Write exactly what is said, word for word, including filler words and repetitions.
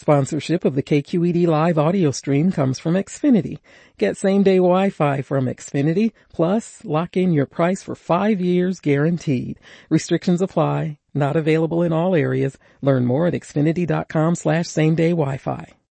Sponsorship of the K Q E D Live audio stream comes from Xfinity. Get same-day Wi-Fi from Xfinity, plus lock in your price for five years guaranteed. Restrictions apply. Not available in all areas. Learn more at xfinity.com slash same-day Wi-Fi.